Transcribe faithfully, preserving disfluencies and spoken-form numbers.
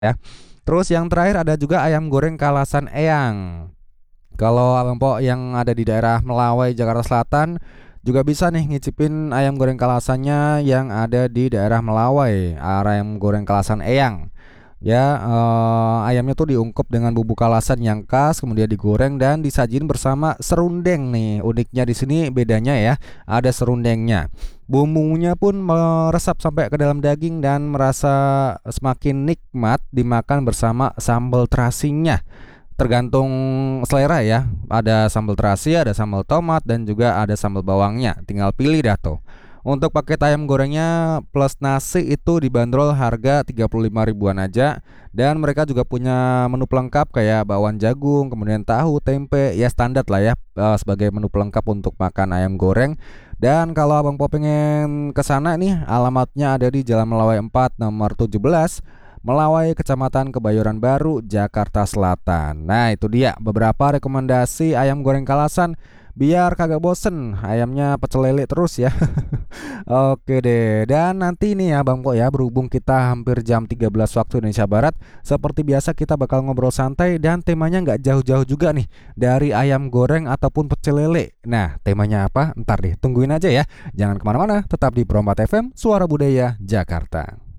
ya. Terus yang terakhir ada juga ayam goreng Kalasan Eyang. Kalau Abang Po yang ada di daerah Melawai, Jakarta Selatan juga bisa nih ngicipin ayam goreng kalasannya yang ada di daerah Melawai, ayam goreng Kalasan Eyang. Ya, eh, ayamnya tuh diungkep dengan bumbu kalasan yang khas, kemudian digoreng dan disajin bersama serundeng nih. Uniknya di sini bedanya ya, ada serundengnya. Bumbunya pun meresap sampai ke dalam daging dan merasa semakin nikmat dimakan bersama sambal terasinya. Tergantung selera ya. Ada sambal terasi, ada sambal tomat dan juga ada sambal bawangnya. Tinggal pilih dah tuh. Untuk paket ayam gorengnya plus nasi itu dibanderol harga tiga puluh lima ribuan aja. Dan mereka juga punya menu pelengkap kayak bakwan jagung, kemudian tahu, tempe, ya standar lah ya, eh, sebagai menu pelengkap untuk makan ayam goreng. Dan kalau Abang Po pengen ke sana nih, alamatnya ada di Jalan Melawai empat nomor tujuh belas, Melawai, Kecamatan Kebayoran Baru, Jakarta Selatan. Nah, itu dia beberapa rekomendasi ayam goreng Kalasan biar kagak bosen ayamnya pecel lele terus ya. Oke deh. Dan nanti nih ya Bang Po ya, berhubung kita hampir jam tiga belas waktu Indonesia Barat, seperti biasa kita bakal ngobrol santai dan temanya nggak jauh-jauh juga nih dari ayam goreng ataupun pecel lele. Nah, temanya apa? Ntar deh, tungguin aja ya. Jangan kemana-mana, tetap di Prompat F M, Suara Budaya Jakarta.